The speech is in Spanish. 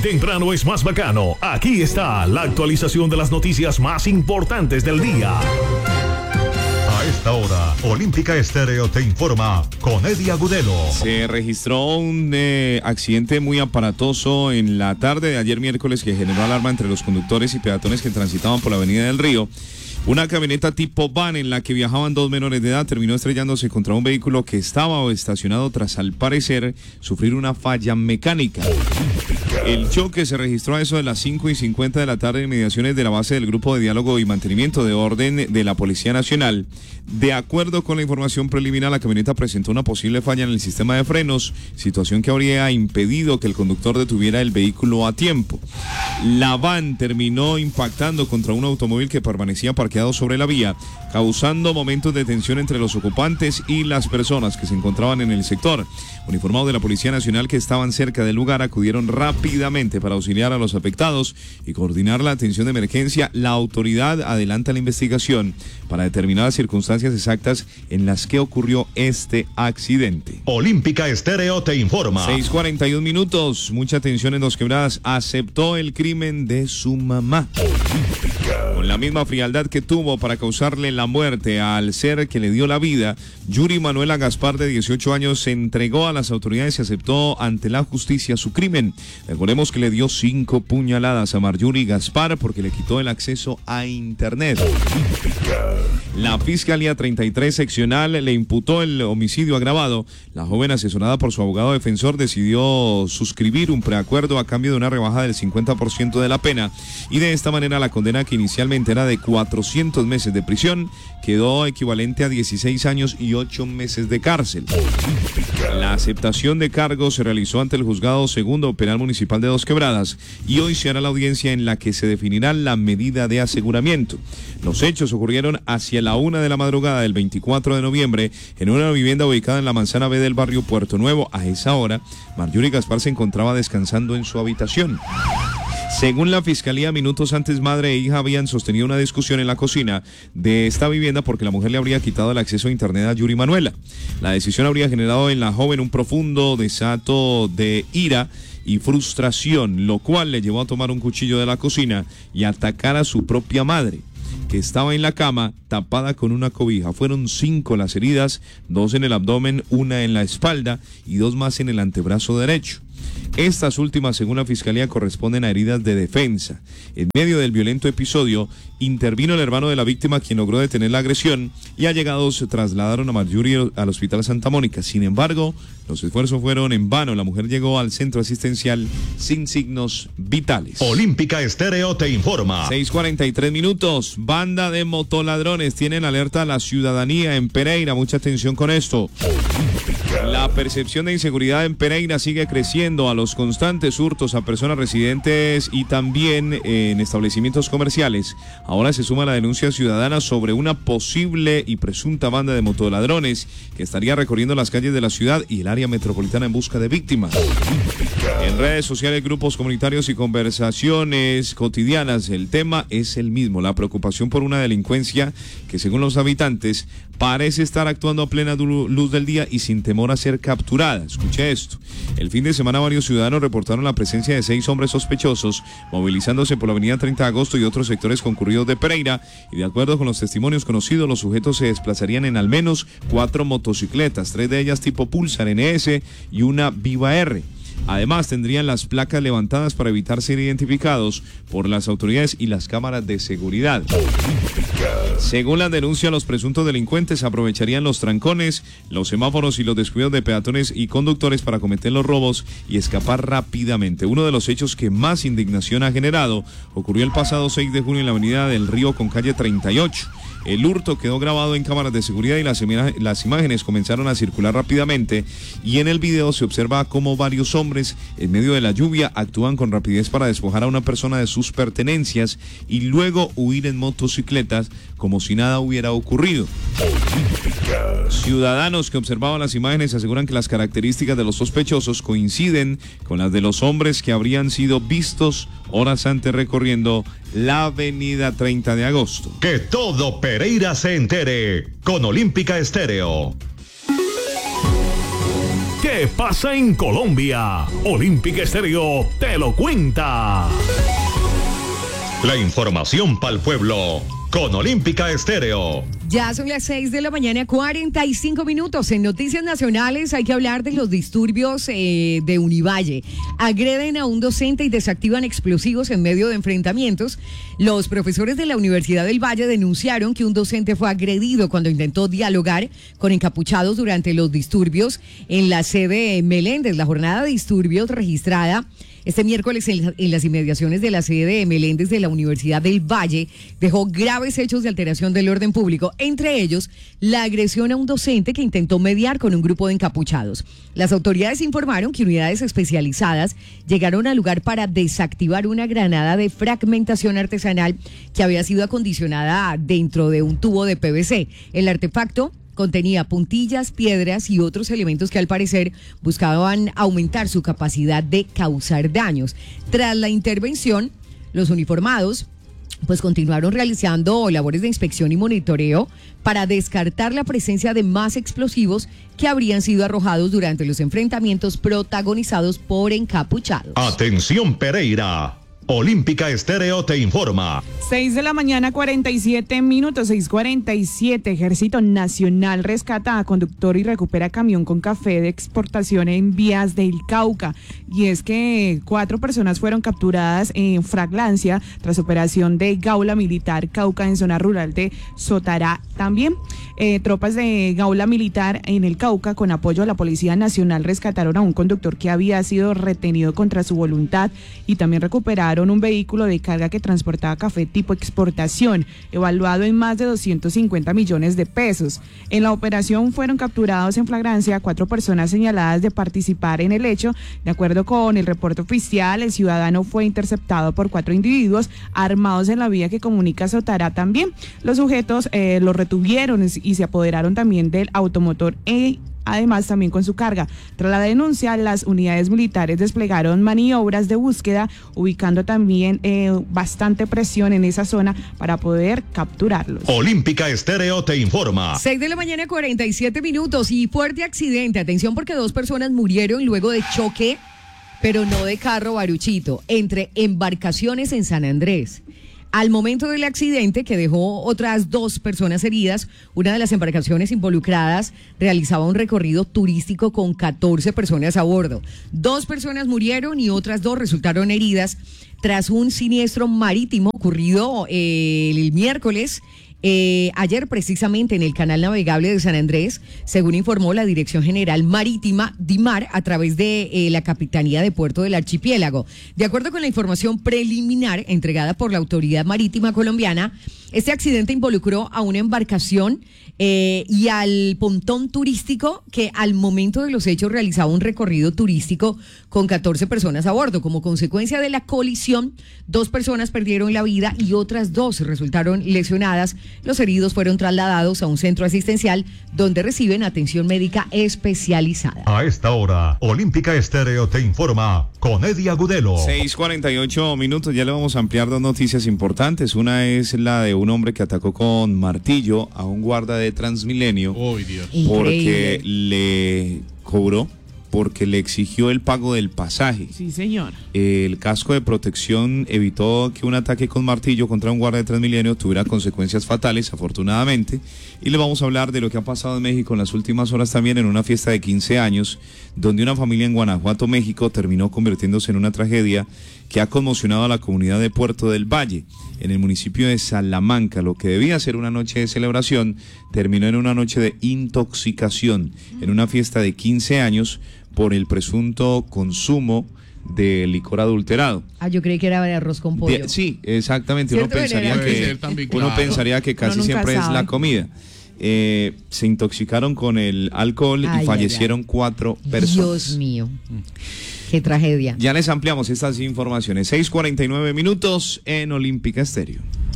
Muy temprano es más bacano. Aquí está la actualización de las noticias más importantes del día. A esta hora, Olímpica Estéreo te informa con Eddie Agudelo. Se registró un accidente muy aparatoso en la tarde de ayer miércoles que generó alarma entre los conductores y peatones que transitaban por la Avenida del Río. Una camioneta tipo van en la que viajaban dos menores de edad terminó estrellándose contra un vehículo que estaba estacionado tras, al parecer, sufrir una falla mecánica. El choque se registró a eso de las 5:50 de la tarde en inmediaciones de la base del Grupo de Diálogo y Mantenimiento de Orden de la Policía Nacional. De acuerdo con la información preliminar, la camioneta presentó una posible falla en el sistema de frenos, situación que habría impedido que el conductor detuviera el vehículo a tiempo. La van terminó impactando contra un automóvil que permanecía parqueado sobre la vía, causando momentos de tensión entre los ocupantes y las personas que se encontraban en el sector. Uniformados de la Policía Nacional que estaban cerca del lugar acudieron rápidamente para auxiliar a los afectados y coordinar la atención de emergencia. La autoridad adelanta la investigación para determinar las circunstancias exactas en las que ocurrió este accidente. Olímpica Estéreo te informa. 6:41 minutos. Mucha atención en Dos Quebradas. Aceptó el crimen de su mamá. Con la misma frialdad que tuvo para causarle la muerte al ser que le dio la vida, Yuri Manuela Gaspar, de 18 años, se entregó a las autoridades y aceptó ante la justicia su crimen. Recordemos que le dio 5 puñaladas a Marjorie Gaspar porque le quitó el acceso a internet. La Fiscalía 33 seccional le imputó el homicidio agravado. La joven, asesorada por su abogado defensor, decidió suscribir un preacuerdo a cambio de una rebaja del 50% de la pena, y de esta manera la condena, que inicialmente era de 400 meses de prisión, quedó equivalente a 16 años y 8 meses de cárcel. La aceptación de cargos se realizó ante el Juzgado Segundo Penal Municipal de Dos Quebradas y hoy se hará la audiencia en la que se definirá la medida de aseguramiento. Los hechos ocurrieron hacia la 1 de la madrugada del 24 de noviembre en una vivienda ubicada en la Manzana B del barrio Puerto Nuevo. A esa hora, Marjorie Gaspar se encontraba descansando en su habitación. Según la Fiscalía, minutos antes, madre e hija habían sostenido una discusión en la cocina de esta vivienda porque la mujer le habría quitado el acceso a internet a Yuri Manuela. La decisión habría generado en la joven un profundo desato de ira y frustración, lo cual le llevó a tomar un cuchillo de la cocina y atacar a su propia madre, que estaba en la cama tapada con una cobija. Fueron 5 las heridas, 2 en el abdomen, 1 en la espalda y 2 más en el antebrazo derecho. Estas últimas, según la Fiscalía, corresponden a heridas de defensa. En medio del violento episodio, intervino el hermano de la víctima, quien logró detener la agresión, y allegados se trasladaron a Marjorie al Hospital Santa Mónica. Sin embargo, los esfuerzos fueron en vano. La mujer llegó al centro asistencial sin signos vitales. Olímpica Estéreo te informa. 6:43 minutos. Banda de motoladrones tienen alerta a la ciudadanía en Pereira. Mucha atención con esto. La percepción de inseguridad en Pereira sigue creciendo a los constantes hurtos a personas residentes y también en establecimientos comerciales. Ahora se suma la denuncia ciudadana sobre una posible y presunta banda de motoladrones que estaría recorriendo las calles de la ciudad y el área metropolitana en busca de víctimas. En redes sociales, grupos comunitarios y conversaciones cotidianas, el tema es el mismo: la preocupación por una delincuencia que, según los habitantes, parece estar actuando a plena luz del día y sin temor a ser capturada. Escuche esto. El fin de semana varios ciudadanos reportaron la presencia de 6 hombres sospechosos movilizándose por la avenida 30 de agosto y otros sectores concurridos de Pereira, y de acuerdo con los testimonios conocidos, los sujetos se desplazarían en al menos 4 motocicletas, 3 de ellas tipo Pulsar NS y una Viva R. Además, tendrían las placas levantadas para evitar ser identificados por las autoridades y las cámaras de seguridad. Según la denuncia, los presuntos delincuentes aprovecharían los trancones, los semáforos y los descuidos de peatones y conductores para cometer los robos y escapar rápidamente. Uno de los hechos que más indignación ha generado ocurrió el pasado 6 de junio en la avenida del Río con calle 38. El hurto quedó grabado en cámaras de seguridad y las imágenes comenzaron a circular rápidamente, y en el video se observa cómo varios hombres en medio de la lluvia actúan con rapidez para despojar a una persona de sus pertenencias y luego huir en motocicletas como si nada hubiera ocurrido. Ciudadanos que observaban las imágenes aseguran que las características de los sospechosos coinciden con las de los hombres que habrían sido vistos horas antes recorriendo la avenida 30 de agosto. Que todo Pereira se entere con Olímpica Estéreo. ¿Qué pasa en Colombia? Olímpica Estéreo te lo cuenta. La información para el pueblo con Olímpica Estéreo. Ya son las 6 de la mañana, 45 minutos. En Noticias Nacionales hay que hablar de los disturbios de Univalle. Agreden a un docente y desactivan explosivos en medio de enfrentamientos. Los profesores de la Universidad del Valle denunciaron que un docente fue agredido cuando intentó dialogar con encapuchados durante los disturbios en la sede Meléndez. La jornada de disturbios registrada este miércoles en las inmediaciones de la sede de Meléndez de la Universidad del Valle dejó graves hechos de alteración del orden público, entre ellos la agresión a un docente que intentó mediar con un grupo de encapuchados. Las autoridades informaron que unidades especializadas llegaron al lugar para desactivar una granada de fragmentación artesanal que había sido acondicionada dentro de un tubo de PVC. El artefacto contenía puntillas, piedras y otros elementos que al parecer buscaban aumentar su capacidad de causar daños. Tras la intervención, los uniformados pues continuaron realizando labores de inspección y monitoreo para descartar la presencia de más explosivos que habrían sido arrojados durante los enfrentamientos protagonizados por encapuchados. Atención Pereira. Olímpica Estéreo te informa. 6 de la mañana, 47 minutos, 6:47. Ejército Nacional rescata a conductor y recupera camión con café de exportación en vías del Cauca. Y es que 4 personas fueron capturadas en flagrancia tras operación de Gaula Militar Cauca en zona rural de Sotará. También tropas de Gaula Militar en el Cauca, con apoyo a la Policía Nacional, rescataron a un conductor que había sido retenido contra su voluntad y también recuperaron un vehículo de carga que transportaba café tipo exportación, evaluado en más de 250 millones de pesos. En la operación fueron capturados en flagrancia 4 personas señaladas de participar en el hecho. De acuerdo con el reporte oficial, el ciudadano fue interceptado por 4 individuos armados en la vía que comunica Sotará también. Los sujetos los retuvieron y se apoderaron también del automotor además también con su carga. Tras la denuncia, las unidades militares desplegaron maniobras de búsqueda, ubicando también bastante presión en esa zona para poder capturarlos. Olímpica Estéreo te informa. 6 de la mañana, 47 minutos y fuerte accidente. Atención porque 2 personas murieron luego de choque, pero no de carro, Baruchito, entre embarcaciones en San Andrés. Al momento del accidente, que dejó otras 2 personas heridas, una de las embarcaciones involucradas realizaba un recorrido turístico con 14 personas a bordo. 2 personas murieron y otras 2 resultaron heridas tras un siniestro marítimo ocurrido el miércoles. Ayer precisamente en el canal navegable de San Andrés, según informó la Dirección General Marítima DIMAR a través de la Capitanía de Puerto del Archipiélago. De acuerdo con la información preliminar entregada por la Autoridad Marítima Colombiana, este accidente involucró a una embarcación y al pontón turístico que al momento de los hechos realizaba un recorrido turístico con 14 personas a bordo. Como consecuencia de la colisión, 2 personas perdieron la vida y otras 2 resultaron lesionadas. Los heridos fueron trasladados a un centro asistencial donde reciben atención médica especializada. A esta hora, Olímpica Estéreo te informa con Eddie Agudelo. 6:48 minutos, ya le vamos a ampliar 2 noticias importantes. Una es la de un hombre que atacó con martillo a un guarda de Transmilenio. ¡Oh, Dios! Porque Increíble. le cobró, porque le exigió el pago del pasaje. Sí, señor. El casco de protección evitó que un ataque con martillo contra un guardia de Transmilenio tuviera consecuencias fatales, afortunadamente. Y le vamos a hablar de lo que ha pasado en México en las últimas horas también, en una fiesta de 15 años, donde una familia en Guanajuato, México, terminó convirtiéndose en una tragedia que ha conmocionado a la comunidad de Puerto del Valle, en el municipio de Salamanca. Lo que debía ser una noche de celebración terminó en una noche de intoxicación, en una fiesta de 15 años, por el presunto consumo de licor adulterado. Yo creí que era de arroz con pollo. Sí, exactamente. Uno ¿Cierto, pensaría que casi Uno nunca siempre es sabe. la comida. Se intoxicaron con el alcohol y fallecieron 4 personas. Dios mío, qué tragedia. Ya les ampliamos estas informaciones. 6:49 minutos en Olímpica Estéreo.